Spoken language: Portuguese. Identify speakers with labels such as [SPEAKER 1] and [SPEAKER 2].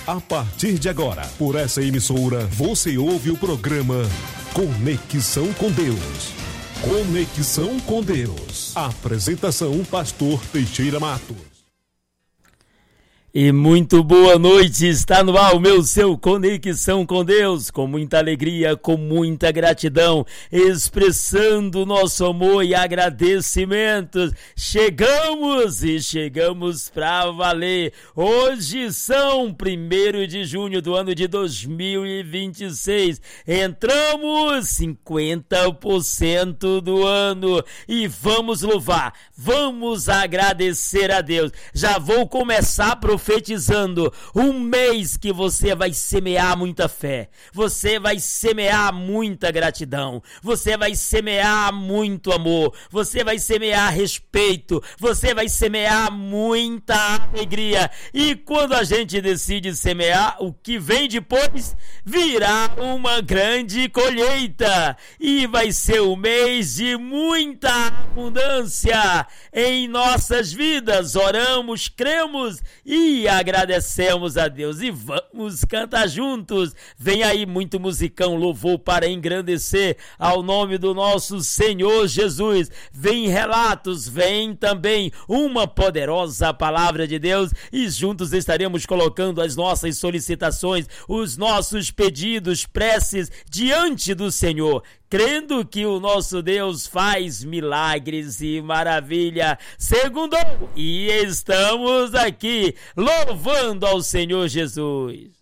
[SPEAKER 1] A partir de agora, por essa emissora, você ouve o programa Conexão com Deus. Conexão com Deus. Apresentação, Pastor Teixeira Matos.
[SPEAKER 2] E muito boa noite, está no ar o meu seu Conexão com Deus, com muita alegria, com muita gratidão, expressando nosso amor e agradecimentos. Chegamos pra valer. Hoje são 1º de junho do ano de 2026, entramos 50% do ano e vamos louvar, vamos agradecer a Deus. Já vou começar profetizando um mês que você vai semear muita fé, você vai semear muita gratidão, você vai semear muito amor, você vai semear respeito, você vai semear muita alegria. E quando a gente decide semear, o que vem depois virá uma grande colheita e vai ser um mês de muita abundância em nossas vidas. Oramos, cremos e agradecemos a Deus e vamos cantar juntos. Vem aí muito musicão, louvor para engrandecer ao nome do nosso Senhor Jesus. Vem relatos, vem também uma poderosa palavra de Deus e juntos estaremos colocando as nossas solicitações, os nossos pedidos, preces diante do Senhor, crendo que o nosso Deus faz milagres e maravilha. Segundou e estamos aqui louvando ao Senhor Jesus.